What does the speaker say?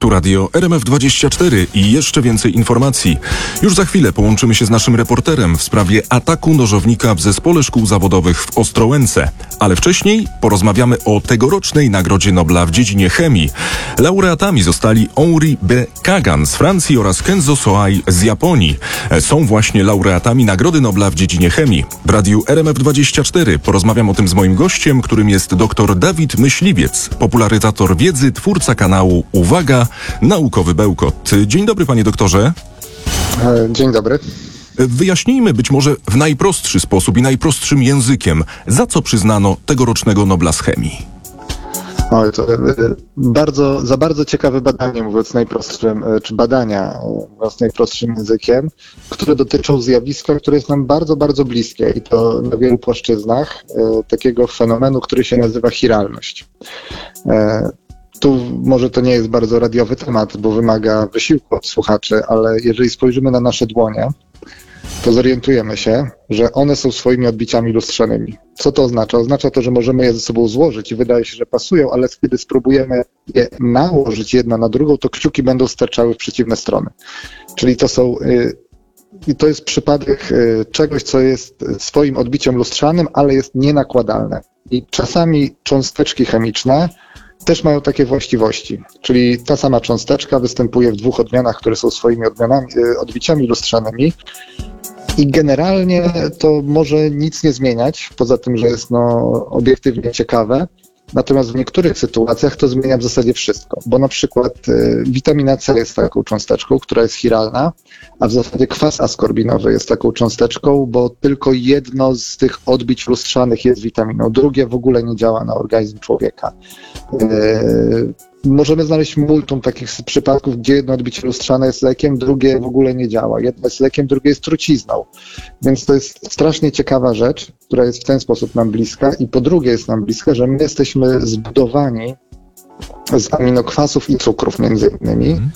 Tu radio RMF24 i jeszcze więcej informacji. Już za chwilę połączymy się z naszym reporterem w sprawie ataku nożownika w Zespole Szkół Zawodowych w Ostrołęce. Ale wcześniej porozmawiamy o tegorocznej Nagrodzie Nobla w dziedzinie chemii. Laureatami zostali Henri B. Kagan z Francji oraz Kenzo Soai z Japonii. Są właśnie laureatami Nagrody Nobla w dziedzinie chemii. W radiu RMF24 porozmawiam o tym z moim gościem, którym jest dr Dawid Myśliwiec, popularyzator wiedzy, twórca kanału Uwaga! Naukowy Bełkot. Dzień dobry, panie doktorze. Dzień dobry. Wyjaśnijmy być może w najprostszy sposób i najprostszym językiem, za co przyznano tegorocznego Nobla z chemii. Oj, to za bardzo ciekawe badanie, mówiąc najprostszym, czy badania, mówiąc najprostszym językiem, które dotyczą zjawiska, które jest nam bardzo, bardzo bliskie i to na wielu płaszczyznach, takiego fenomenu, który się nazywa chiralność. Tu może to nie jest bardzo radiowy temat, bo wymaga wysiłku od słuchaczy, ale jeżeli spojrzymy na nasze dłonie, to zorientujemy się, że one są swoimi odbiciami lustrzanymi. Co to oznacza? Oznacza to, że możemy je ze sobą złożyć i wydaje się, że pasują, ale kiedy spróbujemy je nałożyć jedna na drugą, to kciuki będą sterczały w przeciwne strony. Czyli to jest przypadek czegoś, co jest swoim odbiciem lustrzanym, ale jest nienakładalne. I czasami cząsteczki chemiczne też mają takie właściwości, czyli ta sama cząsteczka występuje w dwóch odmianach, które są swoimi odbiciami lustrzanymi i generalnie to może nic nie zmieniać, poza tym, że jest obiektywnie ciekawe, natomiast w niektórych sytuacjach to zmienia w zasadzie wszystko, bo na przykład witamina C jest taką cząsteczką, która jest chiralna, a w zasadzie kwas askorbinowy jest taką cząsteczką, bo tylko jedno z tych odbić lustrzanych jest witaminą, drugie w ogóle nie działa na organizm człowieka. Możemy znaleźć multum takich przypadków, gdzie jedno odbicie lustrzane jest lekiem, drugie w ogóle nie działa. Jedno jest lekiem, drugie jest trucizną. Więc to jest strasznie ciekawa rzecz, która jest w ten sposób nam bliska i po drugie jest nam bliska, że my jesteśmy zbudowani z aminokwasów i cukrów między innymi